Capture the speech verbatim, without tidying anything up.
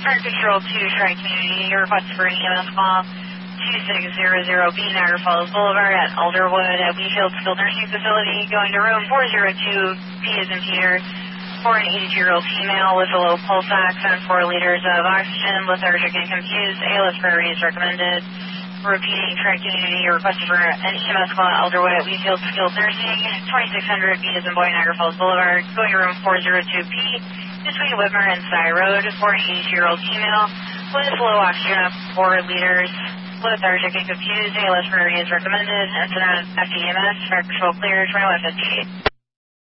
Fire Control two, Tri-Community, your request for an E M S call, two six zero zero B, Niagara Falls Boulevard at Alderwood at Wheatfield Skilled Nursing Facility, going to room four zero two, P as in Peter, for an eighty-two-year-old female with a low pulse ox and four liters of oxygen, lethargic and confused, A L S priority is recommended. Repeating, Tri-Community, your request for an E M S call at Alderwood at Wheatfield Skilled Nursing, twenty-six hundred B as in Boy, Niagara Falls Boulevard, going to room four zero two P, between Whitmer and Sky Road, for an eighty-two-year-old female with low oxygen of four liters, lethargic and confused, A L S priority is recommended. Incident F D E M S, fire control clear, twenty-one fifty-eight.